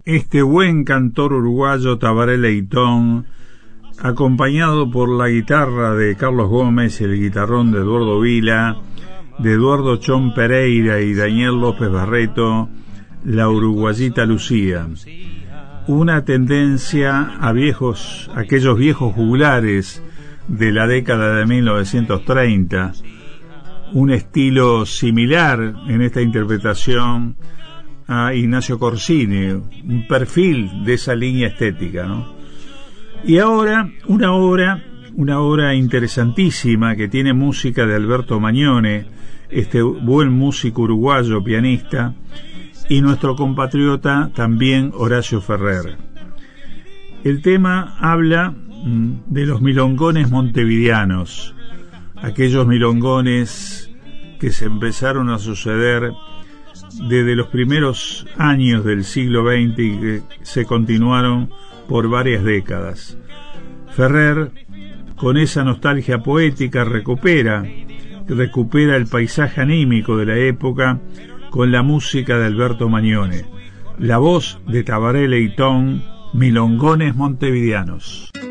este buen cantor uruguayo Tabaré Leitón, acompañado por la guitarra de Carlos Gómez y el guitarrón de Eduardo Vila, de Eduardo Chón Pereira y Daniel López Barreto, la uruguayita Lucía. Una tendencia a aquellos viejos juglares de la década de 1930, un estilo similar en esta interpretación a Ignacio Corsini, un perfil de esa línea estética, ¿no? Y ahora una obra interesantísima que tiene música de Alberto Magnone, este buen músico uruguayo, pianista, y nuestro compatriota también Horacio Ferrer. El tema habla de los milongones montevideanos, aquellos milongones que se empezaron a suceder desde los primeros años del siglo XX y que se continuaron por varias décadas. Ferrer, con esa nostalgia poética, recupera el paisaje anímico de la época con la música de Alberto Magnone, la voz de Tabaré Leitón, Milongones Montevideanos.